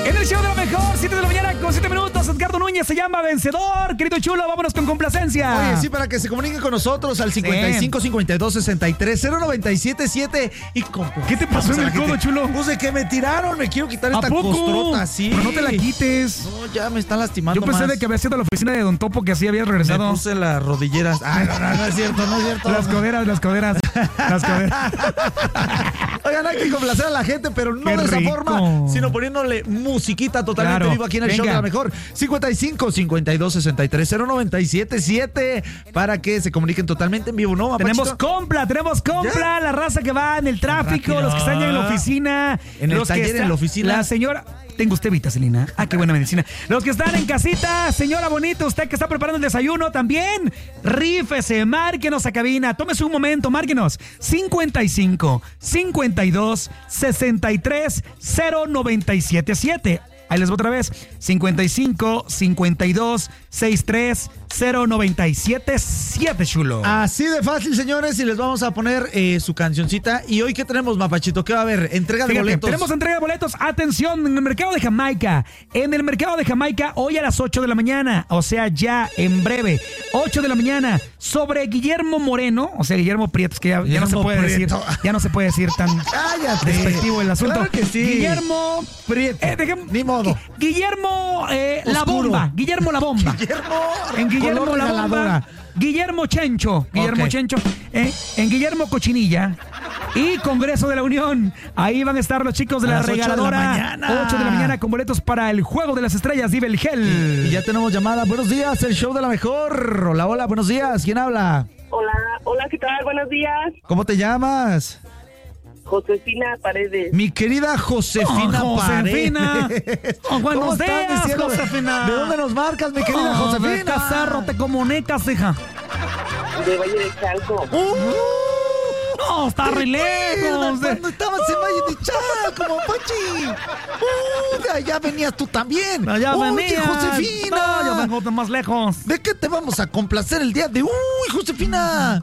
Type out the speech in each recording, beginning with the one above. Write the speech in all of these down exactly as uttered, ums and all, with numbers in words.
En el show de la mejor, siete de la mañana con siete minutos, Edgardo Núñez se llama vencedor. Querido chulo, vámonos con complacencia. Oye, sí, para que se comuniquen con nosotros al cincuenta y cinco, cincuenta y dos, sesenta y tres, cero noventa y siete siete. Y con, ¿Qué te pasó en el codo, chulo? Pues de que me tiraron, me quiero quitar esta ¿A poco? costrota, sí. Pero no te la quites. No, ya me está lastimando. Yo pensé más. de que había sido a la oficina de Don Topo, que así habías regresado. Me puse las rodilleras. Ay, no, no, no es cierto, no es cierto. Las coderas, las coderas, las coderas. Oigan, hay que complacer a la gente, pero no Qué de esa rico. forma, sino poniéndole musiquita totalmente Claro. vivo aquí en el Venga. show de la mejor. cincuenta y cinco, cincuenta y dos, sesenta y tres, cero noventa y siete siete para que se comuniquen totalmente en vivo, ¿no, Mapachito? Tenemos compra, tenemos compra, la raza que va en el tráfico, Rápido. los que están ya en la oficina. En el los que taller, están- en la oficina. La señora... ¿Tengo usted vitacilina? Ah, qué buena medicina. Los que están en casita, señora bonita, usted que está preparando el desayuno también, rífese, márquenos a cabina, tómese un momento, márquenos. cincuenta y cinco, cincuenta y dos, sesenta y tres, cero noventa y siete siete. Ahí les voy otra vez. cincuenta y cinco, cincuenta y dos, sesenta y tres, cero noventa y siete siete, chulo. Así de fácil, señores, y les vamos a poner eh, su cancioncita. ¿Y hoy qué tenemos, Mapachito? ¿Qué va a haber? Entrega de Fíjate, boletos. tenemos entrega de boletos. Atención, en el mercado de Jamaica. En el mercado de Jamaica, hoy a las ocho de la mañana. O sea, ya en breve. ocho de la mañana. Sobre Guillermo Moreno. O sea, Guillermo Prieto. Es que ya, ya no se Guillermo puede Prieto. decir. Ya no se puede decir tan Cállate. despectivo el asunto. Claro que sí. Guillermo Prieto. eh, déjame- Ni modo. Gui- Guillermo eh, La Oscuro. Bomba. Guillermo La Bomba. Guillermo. En Guillermo color La Bomba. regaladora. Guillermo Chencho. Guillermo Ok. Chencho. eh, en Guillermo Cochinilla. Y Congreso de la Unión. Ahí van a estar los chicos de A la las ocho de la regaladora. mañana. ocho de la mañana con boletos para el Juego de las Estrellas. Vive el Gel. Y ya tenemos llamada. Buenos días, el show de la mejor. Hola, hola, buenos días. ¿Quién habla? Hola, hola, ¿qué tal? Buenos días. ¿Cómo te llamas? Josefina Paredes. Mi querida Josefina Oh, Josefina. Paredes. Oh, buenos ¿Cómo estás, días, mi cielo? Josefina. ¿De dónde nos marcas, mi querida Oh, Josefina? de Cazarro te comunicas, hija. De Valle de Chalco. ¡Uh! No, está re lejos. Cuando estabas en Valle de Chalco, Mapachi. ¡Uh! De allá venías tú también. Allá Oye, venía. Josefina. No, yo vengo de más lejos. ¿De qué te vamos a complacer el día de hoy, Josefina?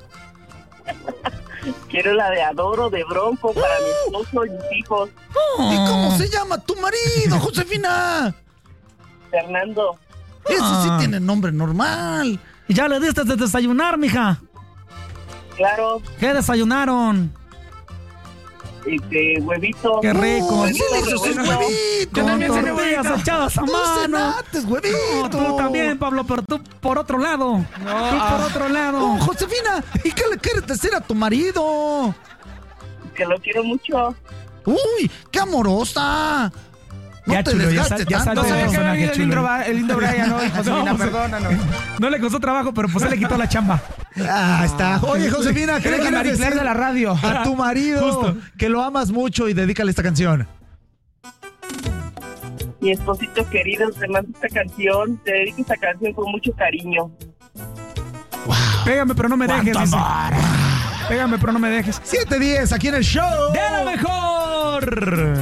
Quiero la de Adoro de Bronco para mi esposo y mis hijos. ¿Y cómo se llama tu marido, Josefina? Fernando. Ese sí Ah. tiene nombre normal. Y ya le diste de desayunar, mija. Claro, ¿Qué desayunaron? este, huevito. Qué rico. Oh, sí le hizo sus Bueno, huevitos. Con tortillas echadas a No mano. cenates, huevito. No, tú también, Pablo, pero tú por otro lado. Tú por otro lado. Oh, Josefina, ¿y qué le quieres decir a tu marido? Que lo quiero mucho. Uy, qué amorosa. No Ya, te chulo, ya desgastes sal- ya tanto. salte del personaje, el chulo. lindo, el lindo Brian, ¿no? Josefina, No, pues, perdónanos. No le costó trabajo, pero pues se le quitó la chamba. Ah, está. Oye, Josefina, ¿qué le Eres la quieres Marie Claire decir de la radio. a tu marido Justo. que lo amas mucho y dedícale esta canción? Mi esposito querido, te mando esta canción. Te dedico esta canción con mucho cariño. Pégame, pero no me dejes. dice. Pégame, pero no me dejes. siete diez aquí en el show. ¡De la mejor!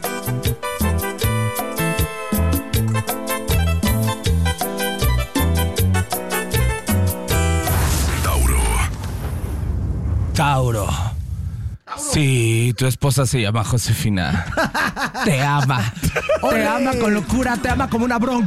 Tauro. Sí, tu esposa se llama Josefina. Te ama. Te ama con locura, te ama como una bronca.